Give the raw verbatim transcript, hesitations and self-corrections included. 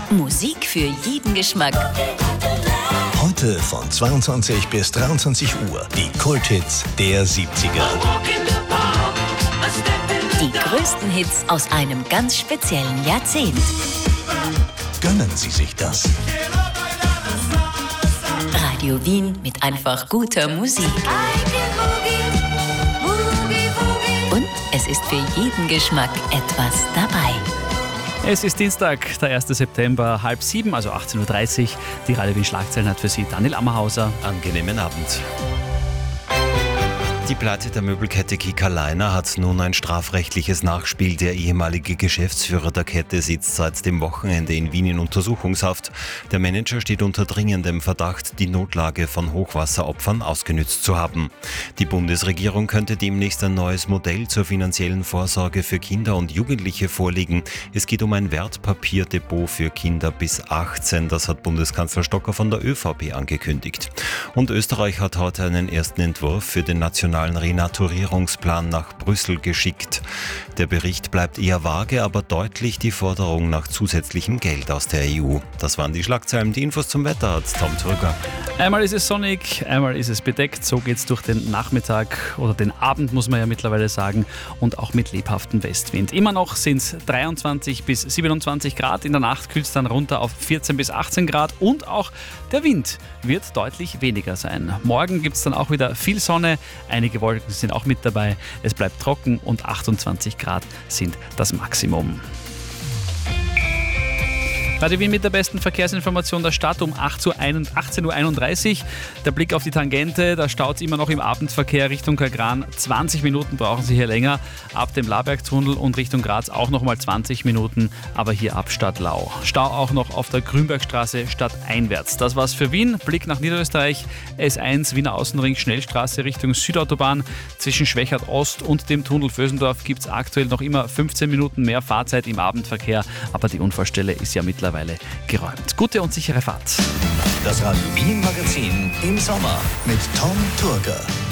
Musik für jeden Geschmack. Heute von zweiundzwanzig bis dreiundzwanzig Uhr die Kulthits der siebziger. Die größten Hits aus einem ganz speziellen Jahrzehnt. Gönnen Sie sich das. Radio Wien mit einfach guter Musik. Und es ist für jeden Geschmack etwas dabei. Es ist Dienstag, der erste September, halb sieben, also achtzehn Uhr dreißig. Die Radio Wien Schlagzeilen hat für Sie Daniel Ammerhauser. Angenehmen Abend. Die Pleite der Möbelkette Kiekerleiner hat nun ein strafrechtliches Nachspiel. Der ehemalige Geschäftsführer der Kette sitzt seit dem Wochenende in Wien in Untersuchungshaft. Der Manager steht unter dringendem Verdacht, die Notlage von Hochwasseropfern ausgenützt zu haben. Die Bundesregierung könnte demnächst ein neues Modell zur finanziellen Vorsorge für Kinder und Jugendliche vorlegen. Es geht um ein Wertpapierdepot für Kinder bis achtzehn. Das hat Bundeskanzler Stocker von der ÖVP angekündigt. Und Österreich hat heute einen ersten Entwurf für den nationalen Renaturierungsplan nach Brüssel geschickt. Der Bericht bleibt eher vage, aber deutlich die Forderung nach zusätzlichem Geld aus der E U. Das waren die Schlagzeilen. Die Infos zum Wetter hat Tom Turger. Einmal ist es sonnig, einmal ist es bedeckt. So geht es durch den Nachmittag oder den Abend, muss man ja mittlerweile sagen, und auch mit lebhaftem Westwind. Immer noch sind es dreiundzwanzig bis siebenundzwanzig Grad. In der Nacht kühlt es dann runter auf vierzehn bis achtzehn Grad und auch der Wind wird deutlich weniger sein. Morgen gibt es dann auch wieder viel Sonne. Einige Wolken sind auch mit dabei. Es bleibt trocken und achtundzwanzig Grad sind das Maximum. Radio Wien mit der besten Verkehrsinformation der Stadt um achtzehn Uhr einunddreißig. Der Blick auf die Tangente, da staut es immer noch im Abendverkehr Richtung Kagran. zwanzig Minuten brauchen Sie hier länger. Ab dem Labergtunnel und Richtung Graz auch nochmal zwanzig Minuten, aber hier ab Stadtlau. Stau auch noch auf der Grünbergstraße stadteinwärts. Das war's für Wien. Blick nach Niederösterreich. S eins Wiener Außenring Schnellstraße Richtung Südautobahn. Zwischen Schwächert Ost und dem Tunnel Vösendorf gibt es aktuell noch immer fünfzehn Minuten mehr Fahrzeit im Abendverkehr, aber die Unfallstelle ist ja mittlerweile geräumt. Gute und sichere Fahrt. Das Radio Wien Magazin im Sommer mit Tom Turger.